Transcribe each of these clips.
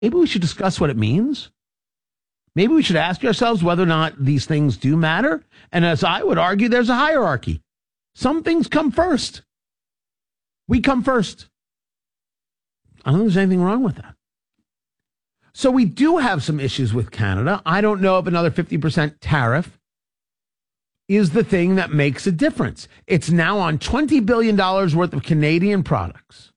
maybe we should discuss what it means. Maybe we should ask ourselves whether or not these things do matter. And as I would argue, there's a hierarchy. Some things come first. We come first. I don't think there's anything wrong with that. So we do have some issues with Canada. I don't know if another 50% tariff is the thing that makes a difference. It's now on $20 billion worth of Canadian products.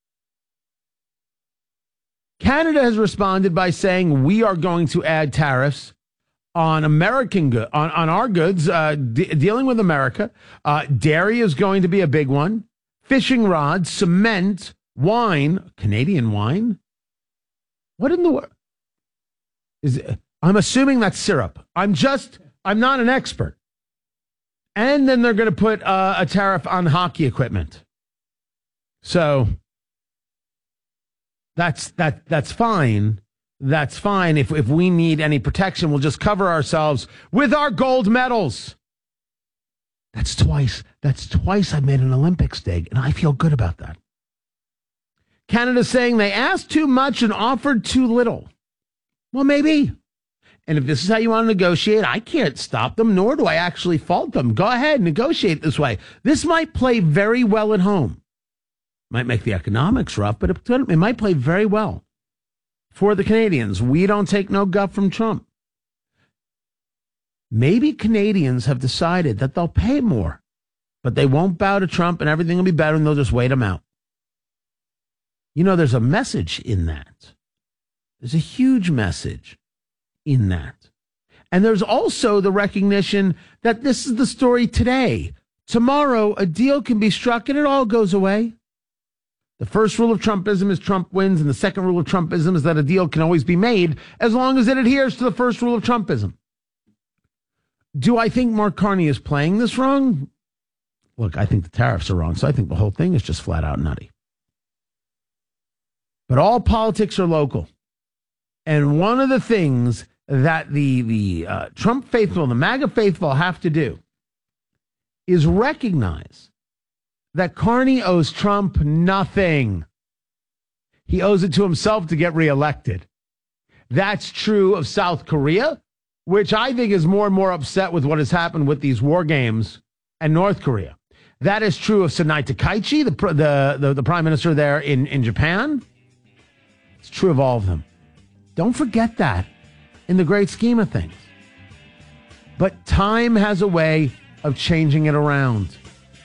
Canada has responded by saying we are going to add tariffs on American goods, on our goods, dealing with America. Dairy is going to be a big one. Fishing rods, cement, wine, Canadian wine. What in the world? I'm assuming that's syrup. I'm not an expert. And then they're going to put a tariff on hockey equipment. So that's fine. That's fine. If we need any protection, we'll just cover ourselves with our gold medals. That's twice I've made an Olympics dig, and I feel good about that. Canada's saying they asked too much and offered too little. Well, maybe. And if this is how you want to negotiate, I can't stop them, nor do I actually fault them. Go ahead, negotiate this way. This might play very well at home. Might make the economics rough, but it might play very well for the Canadians. We don't take no guff from Trump. Maybe Canadians have decided that they'll pay more, but they won't bow to Trump and everything will be better and they'll just wait him out. You know, there's a message in that. There's a huge message in that. And there's also the recognition that this is the story today. Tomorrow, a deal can be struck and it all goes away. The first rule of Trumpism is Trump wins, and the second rule of Trumpism is that a deal can always be made as long as it adheres to the first rule of Trumpism. Do I think Mark Carney is playing this wrong? Look, I think the tariffs are wrong, so I think the whole thing is just flat out nutty. But all politics are local. And one of the things that the Trump faithful, the MAGA faithful have to do is recognize that Carney owes Trump nothing. He owes it to himself to get reelected. That's true of South Korea, which I think is more and more upset with what has happened with these war games, and North Korea. That is true of Sonai Takaichi, the prime minister there in Japan. It's true of all of them. Don't forget that in the great scheme of things. But time has a way of changing it around.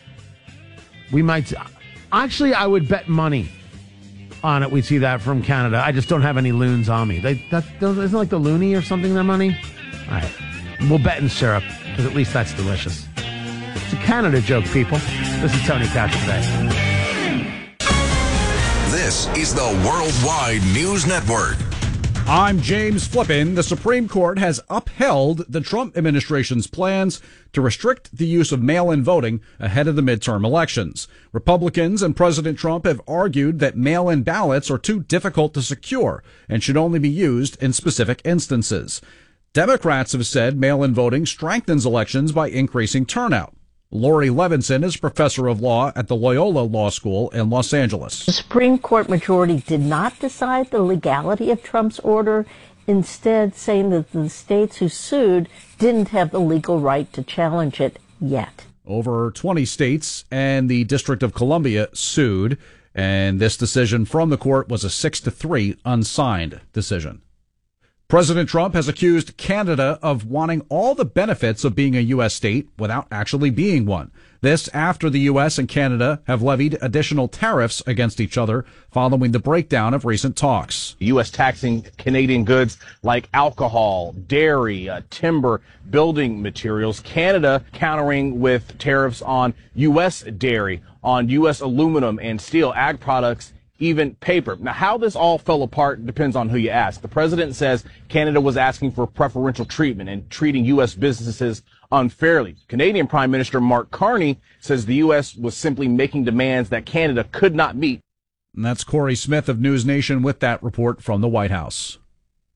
We might... Actually, I would bet money on it. We see that from Canada. I just don't have any loons on me. Isn't like the loonie or something their money? All right. We'll bet in syrup, because at least that's delicious. It's a Canada joke, people. This is Tony Katz today. This is the Worldwide News Network. I'm James Flippin. The Supreme Court has upheld the Trump administration's plans to restrict the use of mail-in voting ahead of the midterm elections. Republicans and President Trump have argued that mail-in ballots are too difficult to secure and should only be used in specific instances. Democrats have said mail-in voting strengthens elections by increasing turnout. Lori Levinson is professor of law at the Loyola Law School in Los Angeles. The Supreme Court majority did not decide the legality of Trump's order, instead saying that the states who sued didn't have the legal right to challenge it yet. Over 20 states and the District of Columbia sued, and this decision from the court was a 6-3 unsigned decision. President Trump has accused Canada of wanting all the benefits of being a U.S. state without actually being one. This after the U.S. and Canada have levied additional tariffs against each other following the breakdown of recent talks. U.S. taxing Canadian goods like alcohol, dairy, timber, building materials. Canada countering with tariffs on U.S. dairy, on U.S. aluminum and steel, ag products, even paper. Now, how this all fell apart depends on who you ask. The president says Canada was asking for preferential treatment and treating U.S. businesses unfairly. Canadian Prime Minister Mark Carney says the U.S. was simply making demands that Canada could not meet. And that's Corey Smith of News Nation with that report from the White House.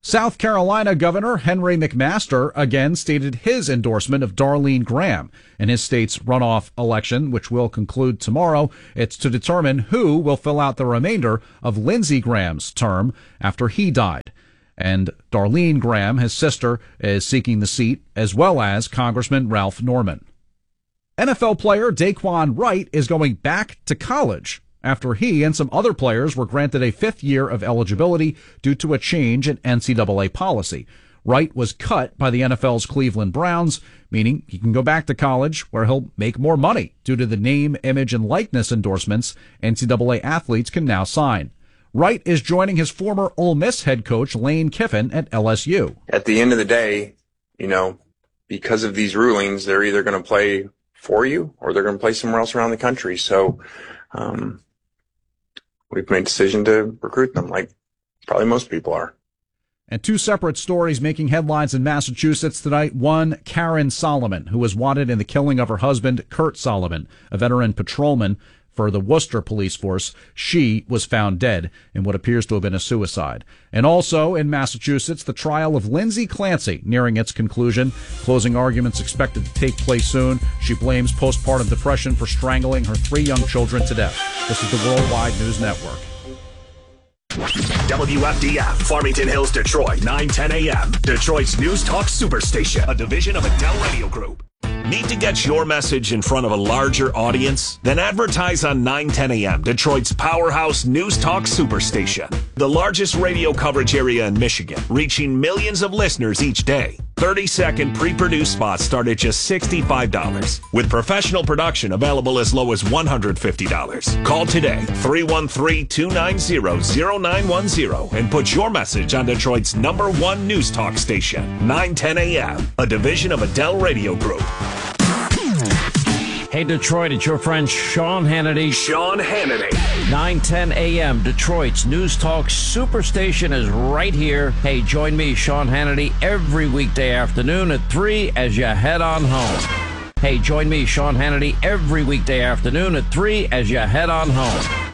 South Carolina Governor Henry McMaster again stated his endorsement of Darlene Graham in his state's runoff election, which will conclude tomorrow. It's to determine who will fill out the remainder of Lindsey Graham's term after he died. And Darlene Graham, his sister, is seeking the seat, as well as Congressman Ralph Norman. NFL player Daquan Wright is going back to college after he and some other players were granted a fifth year of eligibility due to a change in NCAA policy. Wright was cut by the NFL's Cleveland Browns, meaning he can go back to college where he'll make more money due to the name, image, and likeness endorsements NCAA athletes can now sign. Wright is joining his former Ole Miss head coach Lane Kiffin at LSU. At the end of the day, because of these rulings, they're either going to play for you or they're going to play somewhere else around the country. So, we've made a decision to recruit them like probably most people are. And two separate stories making headlines in Massachusetts tonight. One, Karen Solomon, who was wanted in the killing of her husband, Kurt Solomon, a veteran patrolman for the Worcester police force. She was found dead in what appears to have been a suicide. And also in Massachusetts, the trial of Lindsay Clancy nearing its conclusion. Closing arguments expected to take place soon. She blames postpartum depression for strangling her 3 young children to death. This is the Worldwide News Network. WFDF, Farmington Hills, Detroit, 9:10 a.m. Detroit's News Talk Superstation, a division of Adele Radio Group. Need to get your message in front of a larger audience? Then advertise on 9:10 a.m., Detroit's powerhouse News Talk Superstation. The largest radio coverage area in Michigan, reaching millions of listeners each day. 30-second pre-produced spots start at just $65, with professional production available as low as $150. Call today, 313-290-0910, and put your message on Detroit's #1 news talk station, 9:10 a.m., a division of Adele Radio Group. Hey, Detroit, it's your friend Sean Hannity. Sean Hannity. 9:10 a.m. Detroit's News Talk Superstation is right here. Hey, join me, Sean Hannity, every weekday afternoon at 3 as you head on home. Hey, join me, Sean Hannity, every weekday afternoon at 3 as you head on home.